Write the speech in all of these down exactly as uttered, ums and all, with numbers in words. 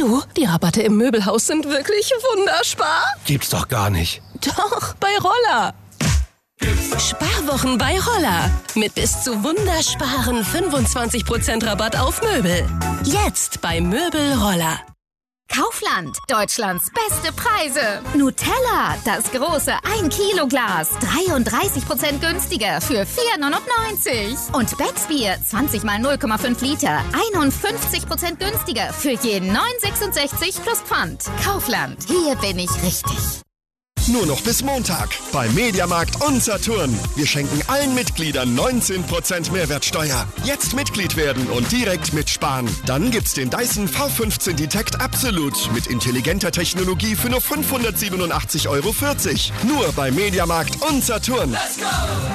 Du, die Rabatte im Möbelhaus sind wirklich wunderspar. Gibt's doch gar nicht. Doch, bei Roller. Sparwochen bei Roller. Mit bis zu wundersparen fünfundzwanzig Prozent Rabatt auf Möbel. Jetzt bei Möbel Roller. Kaufland, Deutschlands beste Preise. Nutella, das große ein Kilo Glas, dreiunddreißig Prozent günstiger für vier neunundneunzig. Und Becksbier, zwanzig mal null Komma fünf Liter, einundfünfzig Prozent günstiger für jeden neun sechsundsechzig plus Pfand. Kaufland, hier bin ich richtig. Nur noch bis Montag bei Mediamarkt und Saturn. Wir schenken allen Mitgliedern neunzehn Prozent Mehrwertsteuer. Jetzt Mitglied werden und direkt mitsparen. Dann gibt's den Dyson V fünfzehn Detect Absolute mit intelligenter Technologie für nur fünfhundertsiebenundachtzig Euro vierzig. Nur bei Mediamarkt und Saturn. Let's go!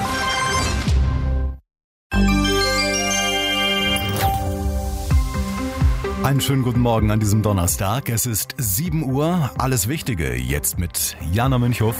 Einen schönen guten Morgen an diesem Donnerstag. Es ist sieben Uhr. Alles Wichtige jetzt mit Jana Münchhoff.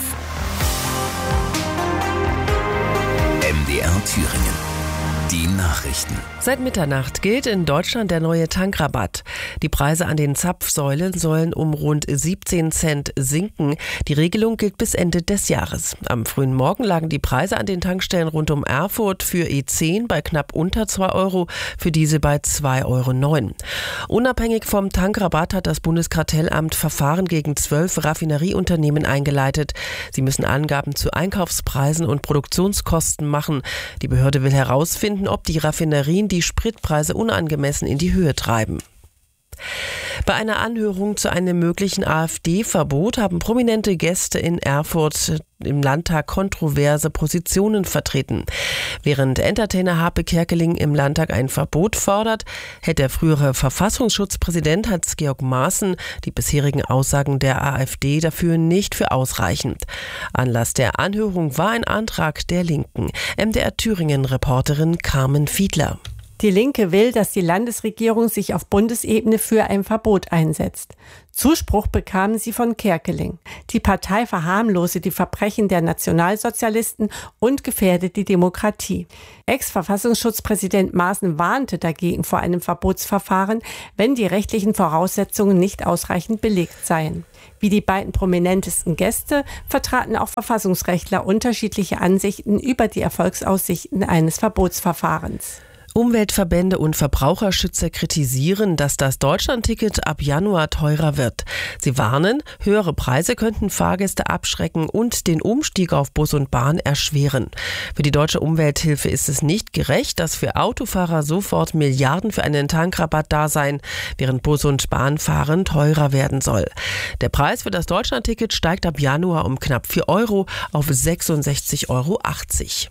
M D R Thüringen. Die Nachrichten. Seit Mitternacht gilt in Deutschland der neue Tankrabatt. Die Preise an den Zapfsäulen sollen um rund siebzehn Cent sinken. Die Regelung gilt bis Ende des Jahres. Am frühen Morgen lagen die Preise an den Tankstellen rund um Erfurt für E zehn bei knapp unter zwei Euro, für Diesel bei zwei Euro neun. Unabhängig vom Tankrabatt hat das Bundeskartellamt Verfahren gegen zwölf Raffinerieunternehmen eingeleitet. Sie müssen Angaben zu Einkaufspreisen und Produktionskosten machen. Die Behörde will herausfinden, ob die Raffinerien die Spritpreise unangemessen in die Höhe treiben. Bei einer Anhörung zu einem möglichen AfD-Verbot haben prominente Gäste in Erfurt im Landtag kontroverse Positionen vertreten. Während Entertainer Harpe Kerkeling im Landtag ein Verbot fordert, hält der frühere Verfassungsschutzpräsident Hans-Georg Maaßen die bisherigen Aussagen der AfD dafür nicht für ausreichend. Anlass der Anhörung war ein Antrag der Linken. M D R Thüringen-Reporterin Carmen Fiedler. Die Linke will, dass die Landesregierung sich auf Bundesebene für ein Verbot einsetzt. Zuspruch bekamen sie von Kerkeling. Die Partei verharmlose die Verbrechen der Nationalsozialisten und gefährde die Demokratie. Ex-Verfassungsschutzpräsident Maaßen warnte dagegen vor einem Verbotsverfahren, wenn die rechtlichen Voraussetzungen nicht ausreichend belegt seien. Wie die beiden prominentesten Gäste vertraten auch Verfassungsrechtler unterschiedliche Ansichten über die Erfolgsaussichten eines Verbotsverfahrens. Umweltverbände und Verbraucherschützer kritisieren, dass das Deutschlandticket ab Januar teurer wird. Sie warnen, höhere Preise könnten Fahrgäste abschrecken und den Umstieg auf Bus und Bahn erschweren. Für die Deutsche Umwelthilfe ist es nicht gerecht, dass für Autofahrer sofort Milliarden für einen Tankrabatt da seien, während Bus- und Bahnfahren teurer werden soll. Der Preis für das Deutschlandticket steigt ab Januar um knapp vier Euro auf sechsundsechzig Euro achtzig.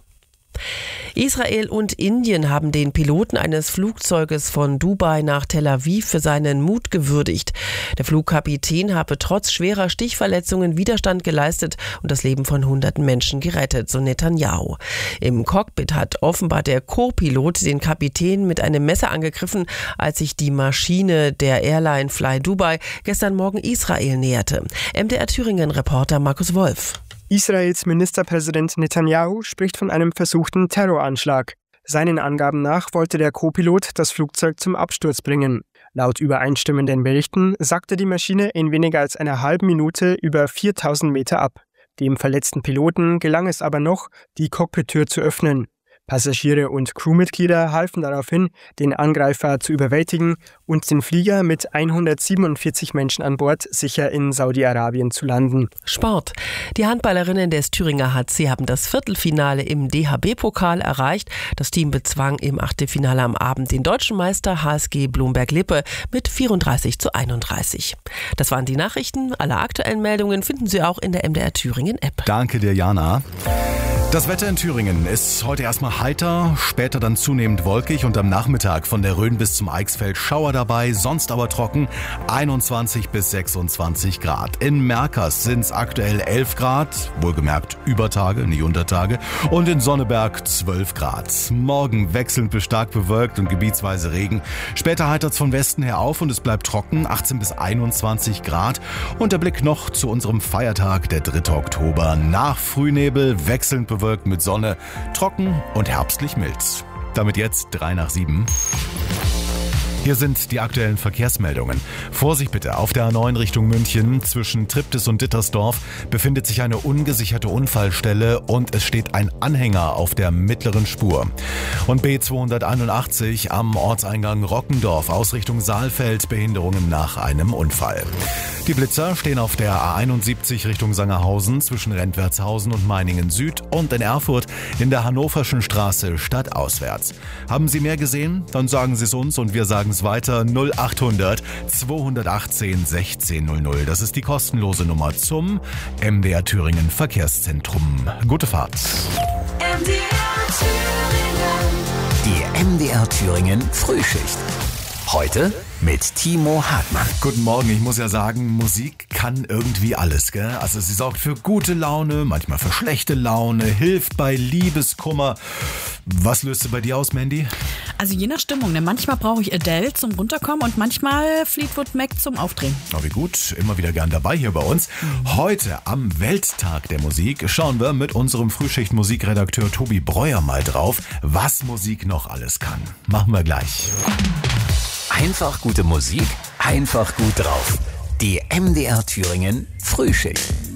Israel und Indien haben den Piloten eines Flugzeuges von Dubai nach Tel Aviv für seinen Mut gewürdigt. Der Flugkapitän habe trotz schwerer Stichverletzungen Widerstand geleistet und das Leben von hunderten Menschen gerettet, so Netanyahu. Im Cockpit hat offenbar der Co-Pilot den Kapitän mit einem Messer angegriffen, als sich die Maschine der Airline Fly Dubai gestern Morgen Israel näherte. M D R Thüringen-Reporter Markus Wolf. Israels Ministerpräsident Netanyahu spricht von einem versuchten Terroranschlag. Seinen Angaben nach wollte der Co-Pilot das Flugzeug zum Absturz bringen. Laut übereinstimmenden Berichten sackte die Maschine in weniger als einer halben Minute über viertausend Meter ab. Dem verletzten Piloten gelang es aber noch, die Cockpittür zu öffnen. Passagiere und Crewmitglieder halfen daraufhin, den Angreifer zu überwältigen und den Flieger mit hundertsiebenundvierzig Menschen an Bord sicher in Saudi-Arabien zu landen. Sport. Die Handballerinnen des Thüringer H C haben das Viertelfinale im D H B-Pokal erreicht. Das Team bezwang im Achtelfinale am Abend den deutschen Meister H S G Blumberg-Lippe mit vierunddreißig zu einunddreißig. Das waren die Nachrichten. Alle aktuellen Meldungen finden Sie auch in der M D R Thüringen-App. Danke dir, Jana. Das Wetter in Thüringen ist heute erstmal heiter, später dann zunehmend wolkig und am Nachmittag von der Rhön bis zum Eichsfeld Schauer dabei, sonst aber trocken, einundzwanzig bis sechsundzwanzig Grad. In Merkers sind es aktuell elf Grad, wohlgemerkt über Tage, nicht unter Tage, und in Sonneberg zwölf Grad. Morgen wechselnd bis stark bewölkt und gebietsweise Regen. Später heitert es von Westen her auf und es bleibt trocken, achtzehn bis einundzwanzig Grad. Und der Blick noch zu unserem Feiertag, der dritte Oktober. Nach Frühnebel wechselnd bewölkt mit Sonne, trocken und herbstlich mild. Damit jetzt drei nach sieben. Hier sind die aktuellen Verkehrsmeldungen. Vorsicht bitte, auf der A neun Richtung München zwischen Triptis und Dittersdorf befindet sich eine ungesicherte Unfallstelle und es steht ein Anhänger auf der mittleren Spur. Und B zweihunderteinundachtzig am Ortseingang Rockendorf aus Richtung Saalfeld, Behinderungen nach einem Unfall. Die Blitzer stehen auf der A einundsiebzig Richtung Sangerhausen zwischen Rentwertshausen und Meiningen Süd und in Erfurt in der Hannoverschen Straße stadtauswärts. Haben Sie mehr gesehen? Dann sagen Sie es uns und wir sagen es weiter. null achthundert zweihundertachtzehn sechzehn null null. Das ist die kostenlose Nummer zum M D R Thüringen Verkehrszentrum. Gute Fahrt. M D R Thüringen. Die M D R Thüringen Frühschicht. Heute mit Timo Hartmann. Guten Morgen, ich muss ja sagen, Musik kann irgendwie alles, gell? Also sie sorgt für gute Laune, manchmal für schlechte Laune, hilft bei Liebeskummer. Was löst sie bei dir aus, Mandy? Also je nach Stimmung, ne? Manchmal brauche ich Adele zum Runterkommen und manchmal Fleetwood Mac zum Aufdrehen. Na wie gut, immer wieder gern dabei hier bei uns. Heute am Welttag der Musik schauen wir mit unserem Frühschicht-Musikredakteur Tobi Breuer mal drauf, was Musik noch alles kann. Machen wir gleich. Einfach gute Musik, einfach gut drauf. Die M D R Thüringen Frühschicht.